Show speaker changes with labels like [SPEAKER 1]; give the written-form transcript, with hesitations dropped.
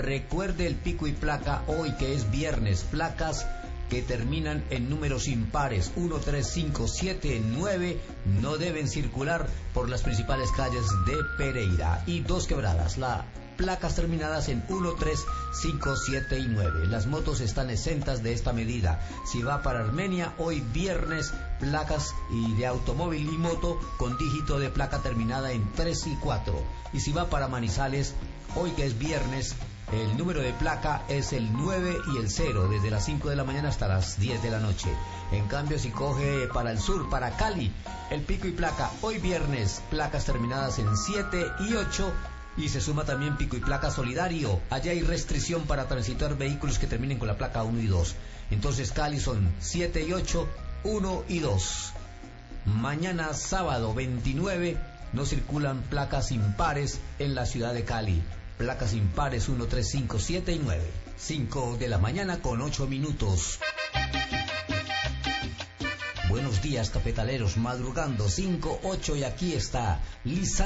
[SPEAKER 1] Recuerde el pico y placa hoy que es viernes. Placas que terminan en números impares 1, 3, 5, 7, 9 no deben circular por las principales calles de Pereira. Y Dos Quebradas, placas terminadas en 1, 3, 5, 7 y 9. Las motos están exentas de esta medida. Si va para Armenia, hoy viernes, placas y de automóvil y moto con dígito de placa terminada en 3 y 4. Y si va para Manizales, hoy que es viernes, el número de placa es el 9 y el 0, desde las 5 de la mañana hasta las 10 de la noche. En cambio, si coge para el sur, para Cali, el pico y placa, hoy viernes, placas terminadas en 7 y 8, y se suma también pico y placa solidario. Allá hay restricción para transitar vehículos que terminen con la placa 1 y 2. Entonces Cali son 7 y 8, 1 y 2. Mañana sábado 29 no circulan placas impares en la ciudad de Cali. Placas impares 1, 3, 5, 7 y 9. 5 de la mañana con 8 minutos. Buenos días, cafetaleros, madrugando 5, 8 y aquí está Lisa.